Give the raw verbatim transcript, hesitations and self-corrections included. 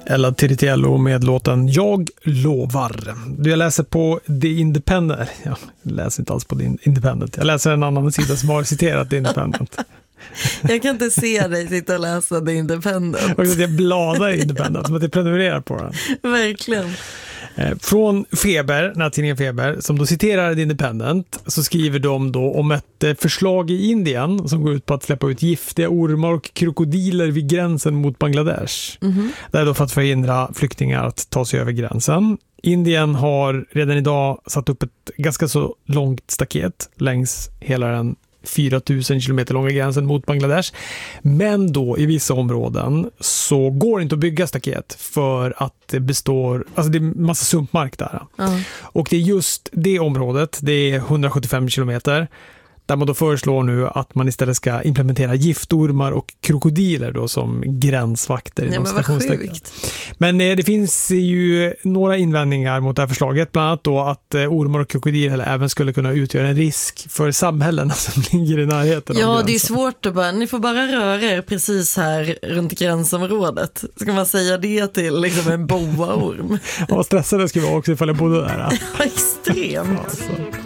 Ella Tiritiello med låten Jag lovar. Du, jag läser på The Independent. Jag läser inte alls på The Independent. Jag läser en annan sida som har citerat The Independent. Jag kan inte se dig sitta och läsa The Independent. Och jag bladar i Independent som att jag prenumererar på den. Verkligen. Från Feber, den här tidningen Feber, som då citerar The Independent, så skriver de då om ett förslag i Indien som går ut på att släppa ut giftiga ormar och krokodiler vid gränsen mot Bangladesh. Mm-hmm. Det är då för att förhindra flyktingar att ta sig över gränsen. Indien har redan idag satt upp ett ganska så långt staket längs hela den fyra tusen kilometer långa gränsen mot Bangladesh. Men då i vissa områden så går det inte att bygga staket för att det består, alltså det är massa sumpmark där. Mm. Och det är just det området, det är hundrasjuttiofem kilometer, där man då föreslår nu att man istället ska implementera giftormar och krokodiler då som gränsvakter. Nej, men vad sjukt. Men eh, det finns ju några invändningar mot det här förslaget, bland annat då att eh, ormar och krokodiler även skulle kunna utgöra en risk för samhällen som ligger i närheten. Ja, det är svårt att bara, ni får bara röra er precis här runt gränsområdet. Ska man säga det till liksom en boaorm? Ja, stressade skulle jag också ifall jag bodde där. Extremt. Alltså.